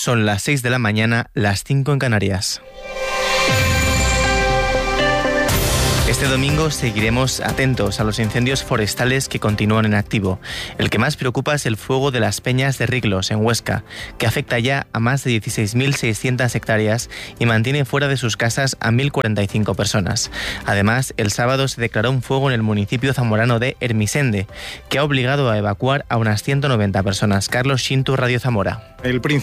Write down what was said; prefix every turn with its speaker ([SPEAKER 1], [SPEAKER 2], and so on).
[SPEAKER 1] Son las 6 de la mañana, las 5 en Canarias. Este domingo seguiremos atentos a los incendios forestales que continúan en activo. El que más preocupa es el fuego de las Peñas de Riglos, en Huesca, que afecta ya a más de 16.600 hectáreas y mantiene fuera de sus casas a 1.045 personas. Además, el sábado se declaró un fuego en el municipio zamorano de Ermisende, que ha obligado a evacuar a unas 190 personas. Carlos Xintu, Radio Zamora.